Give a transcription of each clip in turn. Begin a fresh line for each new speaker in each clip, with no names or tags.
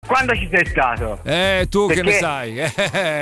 quando ci sei stato?
Tu
perché,
che ne sai?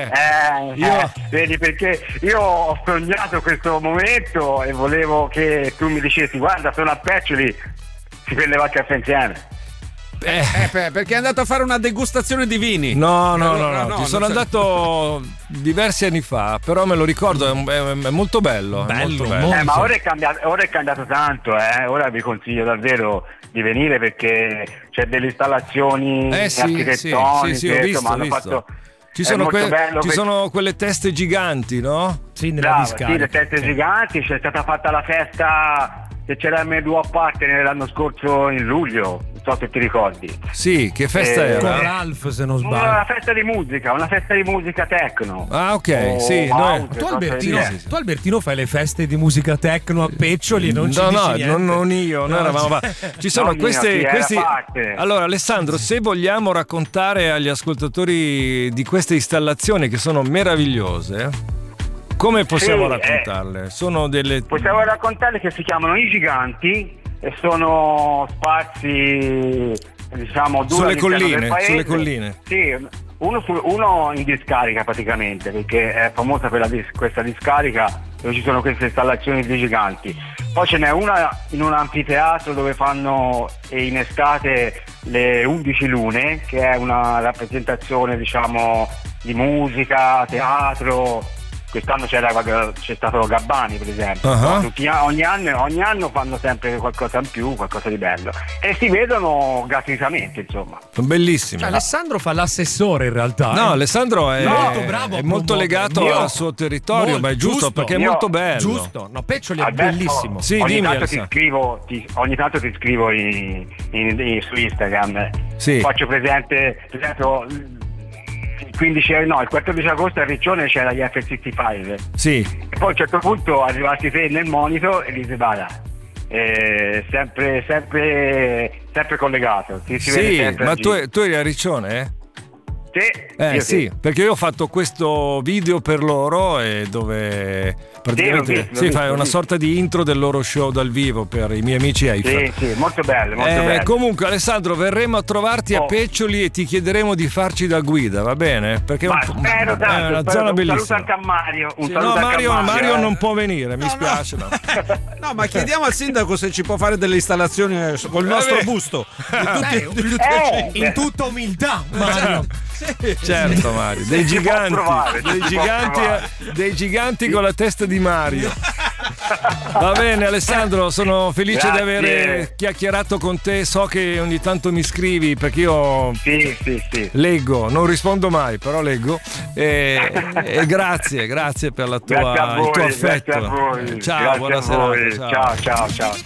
Vedi, perché io ho sognato questo momento e volevo che tu mi dicessi: guarda, sono a Peccioli, si prendeva il caffè insieme.
Perché è andato a fare una degustazione di vini.
No, ci sono andato diversi anni fa, però me lo ricordo, è molto bello.
Bello.
Ma ora è cambiato tanto, ora vi consiglio davvero di venire, perché c'è delle installazioni architettoniche,
sì, ho visto,
hanno fatto.
Ci sono quelle teste giganti, no?
Sì, nella discarica.
Sì, le teste giganti, c'è stata fatta la festa che c'era il M2 Partner l'anno scorso in luglio, non so se ti ricordi.
Sì, che festa era?
Con Ralph, se non sbaglio.
Una festa di musica techno.
Ah, ok, sì.
Tu Albertino fai le feste di musica techno a Peccioli e non ci dici niente.
Non io, noi eravamo. Ci sono questi. Allora, Alessandro, se vogliamo raccontare agli ascoltatori di queste installazioni che sono meravigliose, come possiamo raccontarle?
Possiamo raccontarle che si chiamano I Giganti e sono spazi, diciamo,
sulle colline.
Sì, uno in discarica praticamente, perché è famosa per questa discarica dove ci sono queste installazioni di giganti. Poi ce n'è una in un anfiteatro dove fanno in estate le 11 lune, che è una rappresentazione, diciamo, di musica, teatro. Quest'anno c'è stato Gabbani, per esempio. Ogni anno fanno sempre qualcosa in più, qualcosa di bello, e si vedono gratuitamente, insomma.
Bellissimo.
Alessandro fa l'assessore in realtà.
No, Alessandro è
molto bravo,
è molto legato al suo territorio, ma è giusto perché è molto bello.
Giusto, no, Peccioli è bellissimo.
Sì,
ogni tanto ti scrivo su Instagram.
Sì.
Faccio presente, per esempio, il 14 agosto a Riccione c'era gli F65.
Sì.
E poi a un certo punto arrivati te nel monitor e dice: vada, sempre collegato. Si vede sempre
ma tu eri a Riccione, Sì, perché io ho fatto questo video per loro dove praticamente fai una sorta di intro del loro show dal vivo per i miei amici Eiffel.
Sì, molto bello, molto bello.
Comunque, Alessandro, verremo a trovarti a Peccioli e ti chiederemo di farci da guida, va bene? Perché è una zona bellissima.
Un saluto anche a Mario.
Mario non può venire, mi spiace.
No, ma chiediamo al sindaco se ci può fare delle installazioni col nostro busto. In tutta umiltà, Mario.
Certo, Mario, dei giganti con la testa di Mario. Va bene, Alessandro, sono felice di aver chiacchierato con te. So che ogni tanto mi scrivi perché io leggo, non rispondo mai, però leggo. E grazie per il tuo affetto.
Grazie a voi.
Ciao, buona serata.
Ciao.